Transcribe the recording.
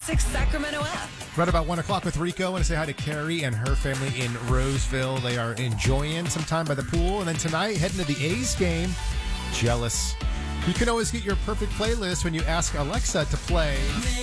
106 Sacramento app. Right about 1 o'clock with Rico. I want to say hi to Carrie and her family in Roseville. They are enjoying some time by the pool. And then tonight, heading to the A's game. Jealous. You can always get your perfect playlist when you ask Alexa to play